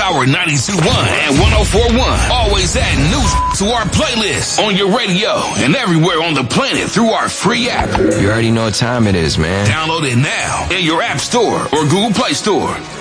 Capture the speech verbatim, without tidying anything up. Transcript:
Power ninety-two point one and one oh four point one. Always add new to our playlist on your radio and everywhere on the planet through our free app. You already know what time it is, man. Download it now in your app store or Google Play Store.